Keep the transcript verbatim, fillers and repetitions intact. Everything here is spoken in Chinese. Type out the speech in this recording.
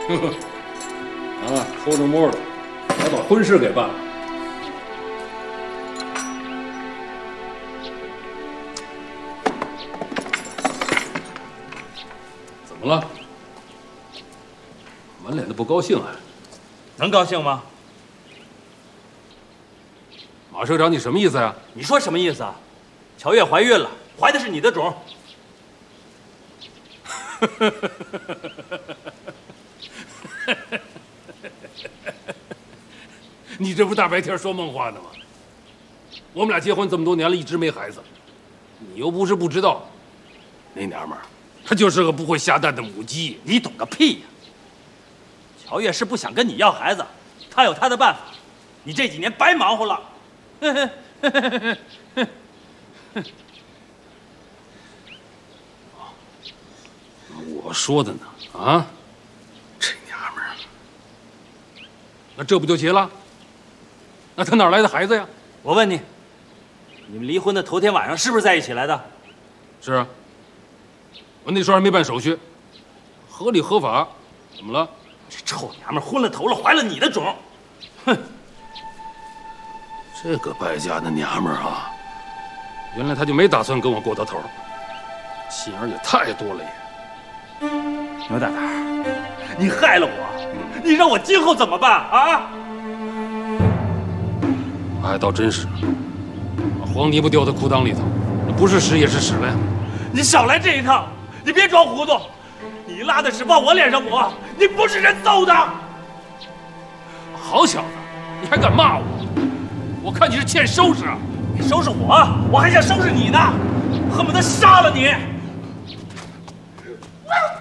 啊，偷着摸的，还把婚事给办了。怎么了？满脸的不高兴啊？ 能高兴吗？ 马社长，你什么意思呀？ 你说什么意思啊？乔月怀孕了，怀的是你的种。 你这不大白天说梦话呢吗？我们俩结婚这么多年了，一直没孩子，你又不是不知道，那娘们儿她就是个不会下蛋的母鸡。 你懂个屁呀！乔月是不想跟你要孩子，她有她的办法。你这几年白忙活了。 我说的呢，啊，这娘们儿，那这不就结了？那她哪来的孩子呀？ 我问你，你们离婚的头天晚上是不是在一起来的？ 是啊，我那时候还没办手续，合理合法，怎么了？ 这臭娘们昏了头了，怀了你的种，哼！ 这个败家的娘们儿啊，原来她就没打算跟我过到头，心眼也太多了也。 牛大胆，你害了我，你让我今后怎么办啊？ 还倒真是，把黄泥巴掉在裤裆里头，那不是屎也是屎了呀！ 你少来这一套，你别装糊涂，你拉的屎往我脸上抹，你不是人揍的！ 好小子，你还敢骂我？我看你是欠收拾啊！ 你收拾我，我还想收拾你呢，恨不得杀了你！啊